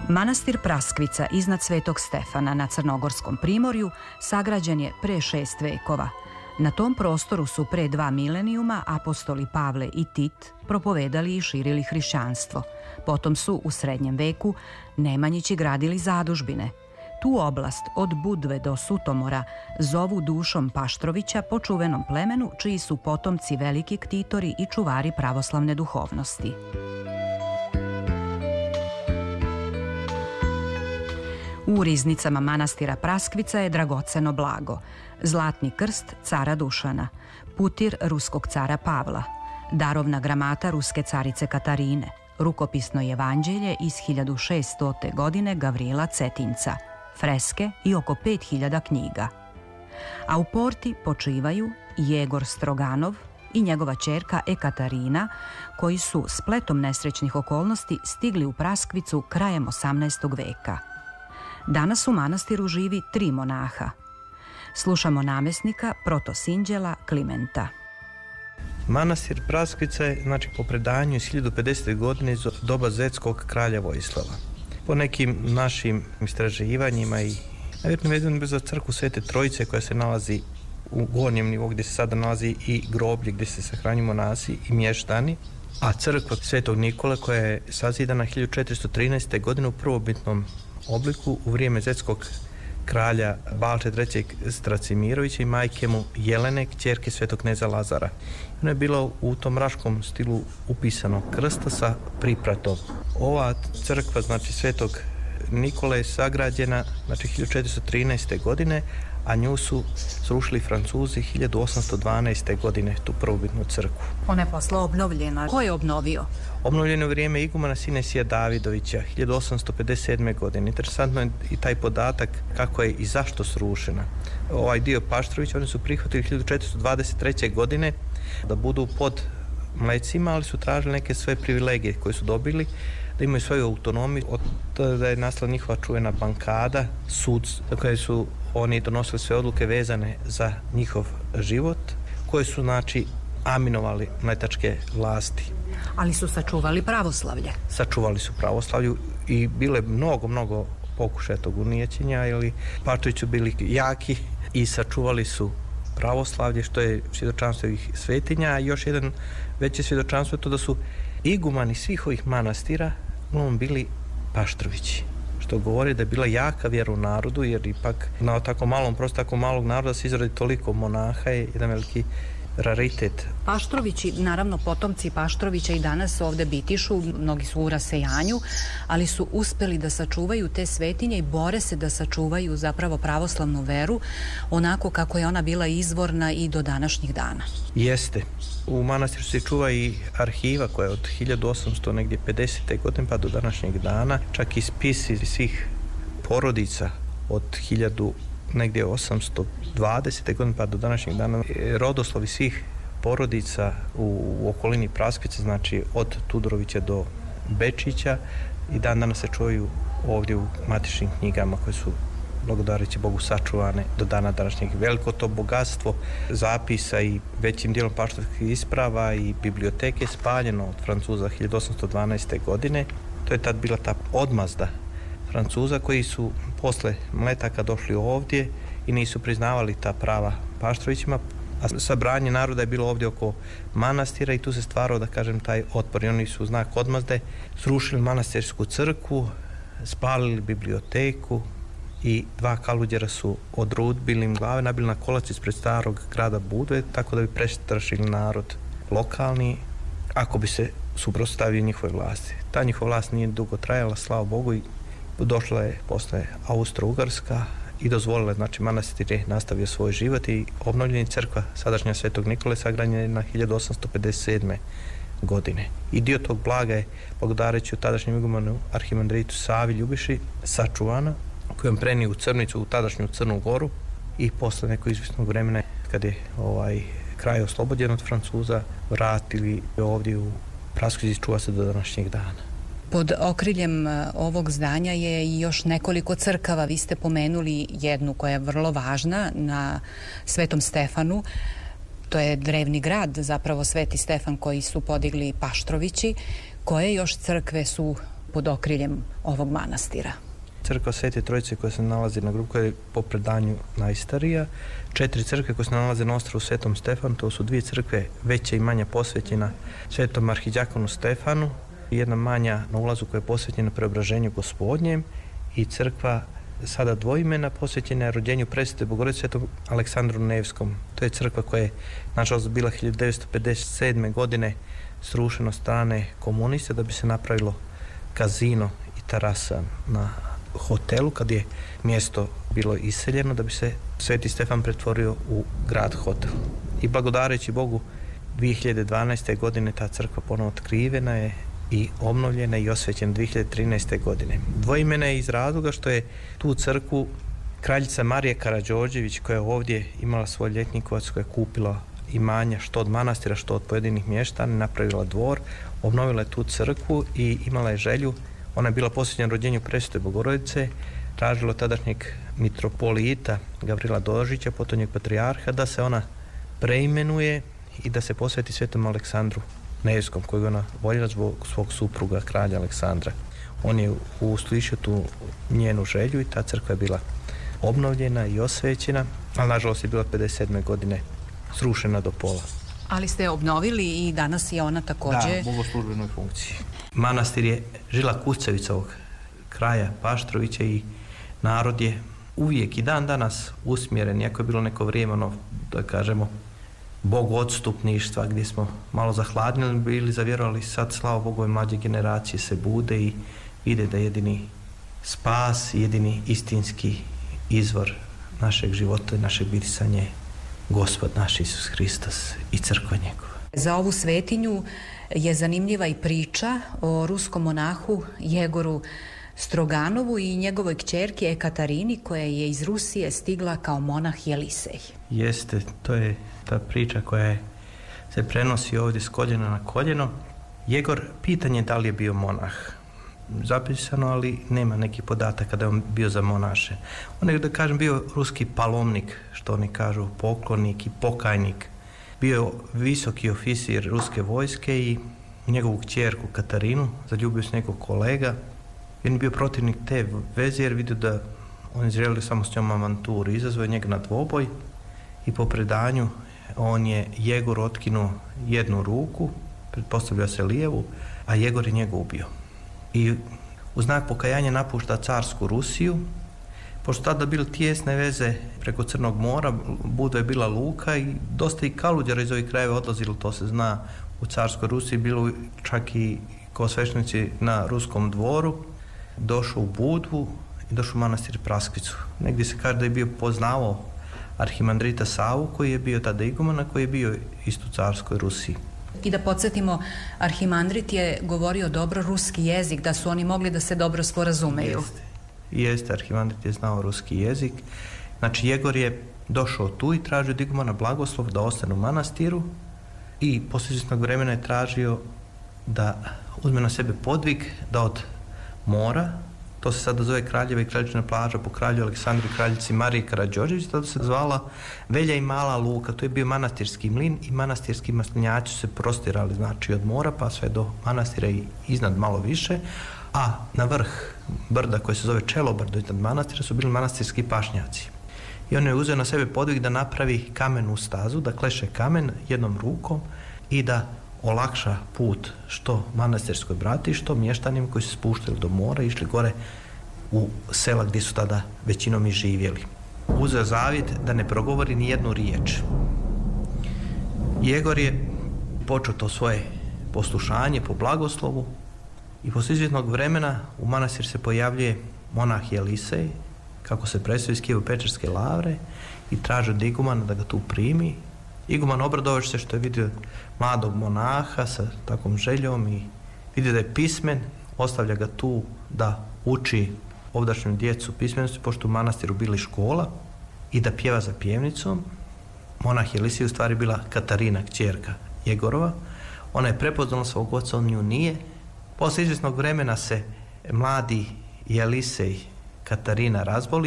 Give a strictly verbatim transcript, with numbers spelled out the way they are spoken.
Manastir Praskvica iznad Svetog Stefana na Crnogorskom primorju sagrađen je pre šest vekova. Na tom prostoru su pre dva milenijuma apostoli Pavle i Tit propovedali i širili hrišćanstvo. Potom su u srednjem veku Nemanjići gradili zadužbine. Tu oblast od Budve do Sutomora zovu dušom Paštrovića po čuvenom plemenu čiji su potomci veliki ktitori i čuvari pravoslavne duhovnosti. U riznicama manastira Praskvica je dragoceno blago. Zlatni krst cara Dušana, putir ruskog cara Pavla, darovna gramata ruske carice Katarine, rukopisno evanđelje iz hiljadu šeststote godine Gavrijela Cetinca, freske i oko pet hiljada knjiga. A u porti počivaju Jegor Stroganov i njegova ćerka Ekaterina, koji su spletom nesrećnih okolnosti stigli u Praskvicu krajem osamnaestog veka. Danas u manastiru živi tri monaha. Slušamo namjesnika protosinđela Klimenta. Manastir Praskvica je, znači, po predanju iz hiljadu pedesete. godine iz doba zetskog kralja Vojislava. Po nekim našim istraživanjima i najvjerojatnije vezano bi za crkvu Svete Trojice koja se nalazi u gornjem nivou gdje se sada nalazi i groblje gdje se sahranjuju monasi i mještani, a crkva Svetog Nikole koja je sazidana hiljadu četiristo trinaeste. godine u prvobitnom obliku u vrijeme zetskog kralja Balče trećeg. Stracimirovića i majke mu Jelene, kćerke svetog kneza Lazara. Ono je bilo u tom raškom stilu upisano krsta sa pripratom. Ova crkva, znači Svetog Nikole, je sagrađena, znači hiljadu četiristo trinaeste. godine, a nju su srušili Francuzi hiljadu osamsto dvanaeste. godine, tu prvobitnu crkvu. Ona je posle obnovljena. Ko je obnovio? Obnovljeno u vrijeme igumana Sinesija Davidovića hiljadu osamsto pedeset sedme. godine. Interesantno je i taj podatak kako je i zašto srušena. Ovaj dio Paštrovića oni su prihvatili hiljadu četiristo dvadeset treće. godine da budu pod mlecima, ali su tražili neke sve privilegije koje su dobili, da imaju svoju autonomiju, od da je nastala njihova čuvena bankada, sud, za koje su oni donosili sve odluke vezane za njihov život, koje su, znači, aminovali mletačke vlasti. Ali su sačuvali pravoslavlje. Sačuvali su pravoslavlju i bile mnogo, mnogo pokušaja tog unijećenja, ili Paštovići su bili jaki i sačuvali su pravoslavlje, što je svjedočanstvo ovih svetinja. A još jedan veće svjedočanstvo je to da su igumani svih ovih manastira uglavnom bili Paštrovići, što govori da je bila jaka vjera u narodu, jer ipak na tako malom, prosto tako malog naroda se izrodi toliko monaha je jedan veliki raritet. Paštrovići, naravno potomci Paštrovića i danas ovdje bitišu, mnogi su u rasejanju, ali su uspjeli da sačuvaju te svetinje i bore se da sačuvaju zapravo pravoslavnu veru onako kako je ona bila izvorna i do današnjih dana. Jeste. U manastiru se čuva i arhiva koja je od hiljadu osamsto pedesete. godine pa do današnjeg dana, čak i spisi svih porodica od hiljadu negdje osamsto dvadesete. godine pa do današnjeg dana, rodoslovi svih porodica u, u okolini Praskvice, znači od Tudorovića do Bečića, i dan danas se čuvaju ovdje u matičnim knjigama koje su, blagodareći Bogu, sačuvane do dana današnjeg. Veliko to bogatstvo zapisa i većim dijelom paštovskih isprava i biblioteke spaljeno od Francuza hiljadu osamsto dvanaeste. godine. To je tad bila ta odmazda Francuza koji su posle mletaka došli ovdje i nisu priznavali ta prava Paštrovićima, a sabranje naroda je bilo ovdje oko manastira i tu se stvarao, da kažem, taj otpor. I oni su u znak odmazde srušili manastirsku crkvu, spalili biblioteku i dva kaluđera su odrubili im glave, nabili na kolac ispred starog grada Budve, tako da bi prestrašili narod lokalni ako bi se suprotstavio njihove vlasti. Ta njihova vlast nije dugo trajala, slava Bogu, i došla je posle Austro-Ugarska i dozvolila je, znači, manastir je nastavio svoj život i obnovljena crkva sadašnja Svetog Nikole sagrađena na hiljadu osamsto pedeset sedme. godine. I dio tog blaga je, blagodareći tadašnjem igumanu arhimandritu Savi Ljubiši, sačuvana, kojom prenio u Crnicu, u tadašnju Crnu Goru, i posle nekog izvjesnog vremena, kad je ovaj kraj oslobođen od Francuza, vratili ovdje u Praskvici, čuva se do današnjeg dana. Pod okriljem ovog zdanja je i još nekoliko crkava. Vi ste pomenuli jednu koja je vrlo važna na Svetom Stefanu. To je drevni grad, zapravo Sveti Stefan, koji su podigli Paštrovići. Koje još crkve su pod okriljem ovog manastira? Crkva Svete Trojice koja se nalazi na grubu, koja je po predanju najstarija. Četiri crkve koje se nalaze na ostrvu Svetom Stefanu, to su dvije crkve veća i manja posvećena Svetom arhidjakonu Stefanu, jedna manja na ulazu koja je posvećena Preobraženju Gospodnjem i crkva sada dvoimena posvećena je rođenju Presvete Bogorodice Svetom Aleksandru Nevskom. To je crkva koja je nažalost bila hiljadu devetsto pedeset sedme. godine srušena od strane komunista da bi se napravilo kazino i terasa na hotelu kad je mjesto bilo iseljeno, da bi se Sveti Stefan pretvorio u grad hotel. I blagodareći Bogu dvije hiljade dvanaeste. godine ta crkva ponovo otkrivena je i obnovljena i osvećena dvije hiljade trinaeste. godine. Dvoimena je iz razloga što je tu crkvu kraljica Marija Karađorđević, koja je ovdje imala svoj ljetnikovac, koja je kupila imanja što od manastira, što od pojedinih mještana, napravila dvor, obnovila je tu crkvu i imala je želju. Ona je bila posvećena rođenju Presvete Bogorodice, tražilo tadašnjeg mitropolita Gavrila Dožića, potonjeg patrijarha, da se ona preimenuje i da se posveti Svetom Aleksandru Nevskom, kojeg ona voljela zbog svog supruga, kralja Aleksandra. On je uslišio tu njenu želju i ta crkva je bila obnovljena i osvećena, ali nažalost je bila pedeset sedme. godine srušena do pola. Ali ste je obnovili i danas je ona također... Da, u bogoslužbenoj funkciji. Manastir je žila kucavica ovog kraja Paštrovića i narod je uvijek i dan danas usmjeren, iako je bilo neko vrijeme, ono, da kažemo, bog odstupništva, gdje smo malo zahladnili, bili zavjerovali, sad, slava Bogu, ove mlađe generacije se bude i vide da jedini spas, jedini istinski izvor našeg života i našeg bitisanja je Gospod naš Isus Hristos i crkva njegova. Za ovu svetinju je zanimljiva i priča o ruskom monahu Jegoru Stroganovu i njegovoj kćerki Ekatarini, koja je iz Rusije stigla kao monah Jelisej. Jeste, to je ta priča koja je, se prenosi ovdje s koljena na koljeno. Jegor, pitanje da li je bio monah. Zapisano, ali nema nekih podataka da je on bio za monaše. On je, da kažem, bio ruski palomnik, što oni kažu, poklonik i pokajnik. Bio visoki oficir ruske vojske i njegovu kćerku Katarinu zaljubio s nekog kolega. On je bio protivnik te veze jer vidio da oni želeli samo s njom avanturu. Izazvao je njega na dvoboj i po predanju on je Jegor otkinuo jednu ruku, pretpostavlja se lijevu, a Jegor je njega ubio. I u znak pokajanja napušta carsku Rusiju, pošto tada bile tijesne veze preko Crnog mora, Budva je bila luka i dosta i kaluđara iz ovih krajeva odlazilo, to se zna, u carskoj Rusiji, bilo čak i kao sveštenici na ruskom dvoru, došao u Budvu i došao u manastir Praskvicu. Negdje se kaže da je bio poznavao arhimandrita Savu, koji je bio tada igumana, koji je bio isto u carskoj Rusiji. I da podsjetimo, arhimandrit je govorio dobro ruski jezik, da su oni mogli da se dobro sporazumeju. Jeste, Jeste arhimandrit je znao ruski jezik. Znači, Jegor je došao tu i tražio od igumana blagoslov da ostane u manastiru i poslije izvjesnog vremena je tražio da uzme na sebe podvig, da od mora, to se sada zove Kraljeva i Kraljičina plaža po kralju Aleksandru i kraljici Mariji Karađorđević, tada se zvala Velja i Mala Luka. To je bio manastirski mlin i manastirski maslinjaci su se prostirali, znači od mora pa sve do manastira i iznad malo više, a na vrh brda koje se zove Čelobrdo iznad manastira su bili manastirski pašnjaci. I on je uzeo na sebe podvig da napravi kamenu stazu, da kleše kamen jednom rukom i da olakša put što manastirskoj brati, što mještanima koji se spuštali do mora i išli gore u sela gdje su tada većinom i živjeli. Uzeo zavjet da ne progovori ni jednu riječ. Jegor je počeo to svoje poslušanje po blagoslovu i poslije izvjesnog vremena u manastir se pojavljuje monah Jelisej, kako se predstavio iz Kijevo-Pečerske lavre, i traži od igumana da ga tu primi. Iguman obradovaš se što je vidio mladog monaha sa takvom željom i vidio da je pismen, ostavlja ga tu da uči ovdašnju djecu pismenosti, pošto u manastiru bili škola, i da pjeva za pjevnicom. Monah Jelisej u stvari bila Katarina, kćerka Jegorova. Ona je prepoznala svog oca, on nju nije. Poslije izvjesnog vremena se mladi Jelisej Katarina razboli